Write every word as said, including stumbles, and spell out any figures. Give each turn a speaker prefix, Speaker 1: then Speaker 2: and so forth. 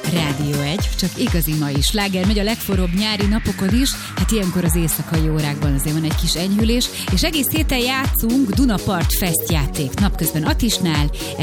Speaker 1: Rádió egy, csak igazi mai sláger megy a legforróbb nyári napokon is, hát ilyenkor az éjszakai órákban azért van egy kis enyhülés, és egész héten játszunk Dunapart Fest játék. Napközben Atisnál,